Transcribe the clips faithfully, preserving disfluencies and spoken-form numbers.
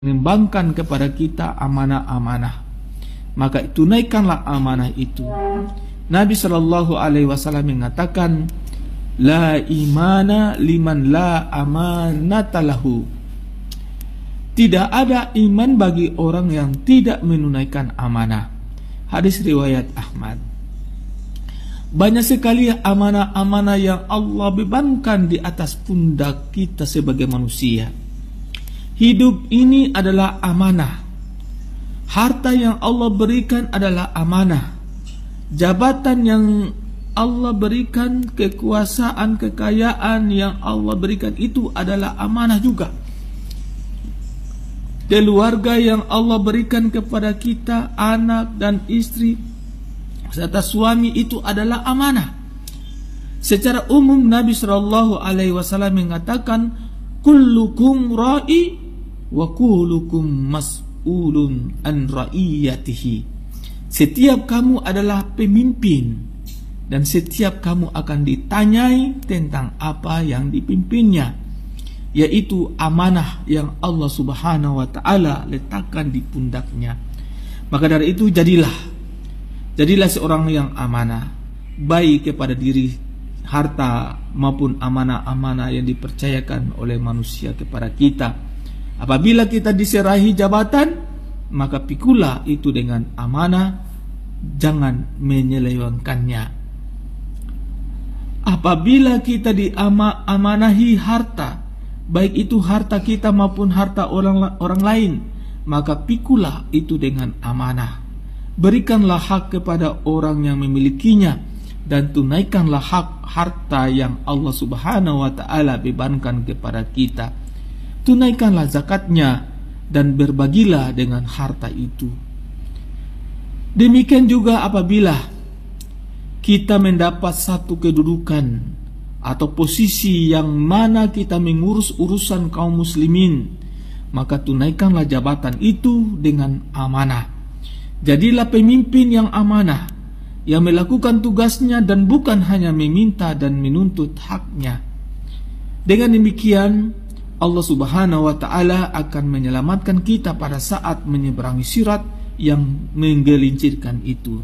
menimbangkan kepada kita amanah-amanah, maka tunaikanlah amanah itu. Nabi Shallallahu Alaihi Wasallam mengatakan, la imana liman la amanata lahu. Tidak ada iman bagi orang yang tidak menunaikan amanah. Hadis riwayat Ahmad. Banyak sekali amanah-amanah yang Allah bebankan di atas pundak kita sebagai manusia. Hidup ini adalah amanah. Harta yang Allah berikan adalah amanah. Jabatan yang Allah berikan, kekuasaan, kekayaan yang Allah berikan itu adalah amanah juga. Keluarga yang Allah berikan kepada kita, anak dan istri serta suami, itu adalah amanah. Secara umum Nabi Shallallahu Alaihi Wasallam mengatakan, kullukum ra'i wa kullukum mas'ulun an ra'iyatihi. Setiap kamu adalah pemimpin dan setiap kamu akan ditanyai tentang apa yang dipimpinnya, yaitu amanah yang Allah Subhanahu wa taala letakkan di pundaknya. Maka dari itu jadilah jadilah seorang yang amanah, baik kepada diri, harta maupun amanah-amanah yang dipercayakan oleh manusia kepada kita. Apabila kita diserahi jabatan, maka pikulah itu dengan amanah, jangan menyelewengkannya. Apabila kita diamanahi harta, baik itu harta kita maupun harta orang orang lain, maka pikulah itu dengan amanah. Berikanlah hak kepada orang yang memilikinya dan tunaikanlah hak harta yang Allah Subhanahu wa taala bebankan kepada kita. Tunaikanlah zakatnya dan berbagilah dengan harta itu. Demikian juga apabila kita mendapat satu kedudukan atau posisi yang mana kita mengurus urusan kaum muslimin, maka tunaikanlah jabatan itu dengan amanah. Jadilah pemimpin yang amanah, yang melakukan tugasnya dan bukan hanya meminta dan menuntut haknya. Dengan demikian Allah Subhanahu wa taala akan menyelamatkan kita pada saat menyeberangi sirat yang menggelincirkan itu.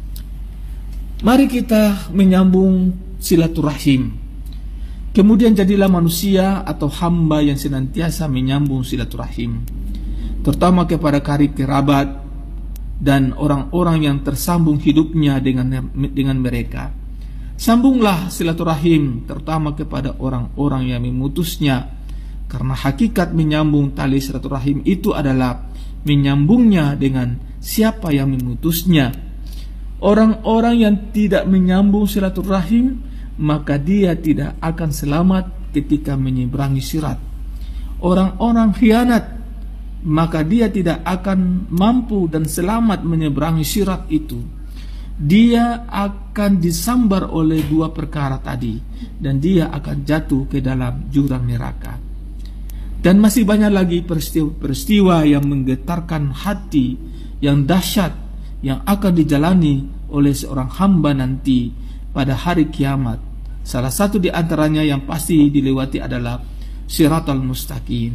Mari kita menyambung silaturahim. Kemudian jadilah manusia atau hamba yang senantiasa menyambung silaturahim, terutama kepada karib kerabat dan orang-orang yang tersambung hidupnya dengan dengan mereka. Sambunglah silaturahim terutama kepada orang-orang yang memutusnya, karena hakikat menyambung tali silaturahim itu adalah menyambungnya dengan siapa yang memutusnya. Orang-orang yang tidak menyambung silaturahim, maka dia tidak akan selamat ketika menyeberangi sirat. Orang-orang khianat, maka dia tidak akan mampu dan selamat menyeberangi sirat itu. Dia akan disambar oleh dua perkara tadi, dan dia akan jatuh ke dalam jurang neraka. Dan masih banyak lagi peristiwa-peristiwa yang menggetarkan hati, yang dahsyat, yang akan dijalani oleh seorang hamba nanti pada hari kiamat. Salah satu di antaranya yang pasti dilewati adalah Shiratal Mustaqim.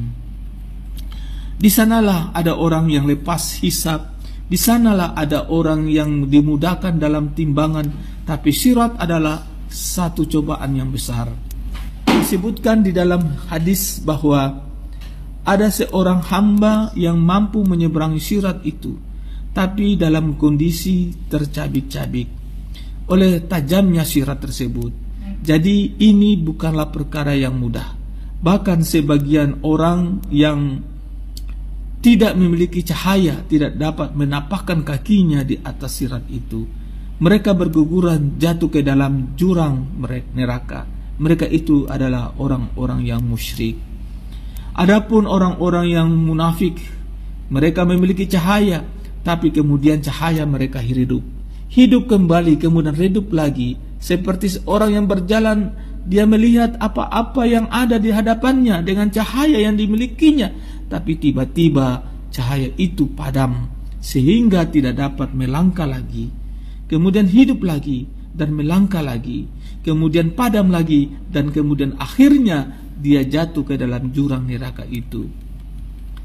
Di sanalah ada orang yang lepas hisab, di sanalah ada orang yang dimudahkan dalam timbangan, tapi sirat adalah satu cobaan yang besar. Disebutkan di dalam hadis bahwa ada seorang hamba yang mampu menyeberangi sirat itu, tapi dalam kondisi tercabik-cabik oleh tajamnya sirat tersebut. Jadi ini bukanlah perkara yang mudah. Bahkan sebagian orang yang tidak memiliki cahaya tidak dapat menapakkan kakinya di atas sirat itu. Mereka berguguran jatuh ke dalam jurang neraka. Mereka itu adalah orang-orang yang musyrik. Adapun orang-orang yang munafik, mereka memiliki cahaya, tapi kemudian cahaya mereka hidup, hidup kembali, kemudian redup lagi. Seperti seorang yang berjalan, dia melihat apa-apa yang ada di hadapannya dengan cahaya yang dimilikinya, tapi tiba-tiba cahaya itu padam sehingga tidak dapat melangkah lagi. Kemudian hidup lagi dan melangkah lagi, kemudian padam lagi, dan kemudian akhirnya dia jatuh ke dalam jurang neraka itu.